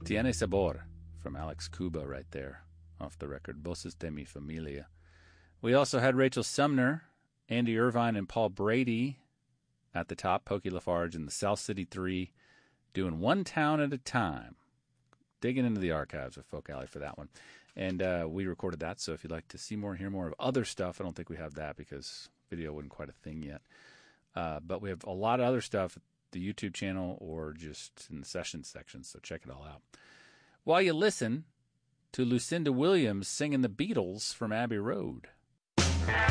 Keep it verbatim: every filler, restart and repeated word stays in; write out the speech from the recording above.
Tiene Sabor from Alex Cuba right there off the record, Voces de mi Familia. We also had Rachel Sumner, Andy Irvine, and Paul Brady at the top, Pokey Lafarge and the South City Three doing One Town at a Time. Digging into the archives of Folk Alley for that one. And uh, we recorded that, so if you'd like to see more and hear more of other stuff, I don't think we have that because video wasn't quite a thing yet. Uh, but we have a lot of other stuff at the YouTube channel or just in the sessions section, so check it all out. While you listen to Lucinda Williams singing the Beatles from Abbey Road.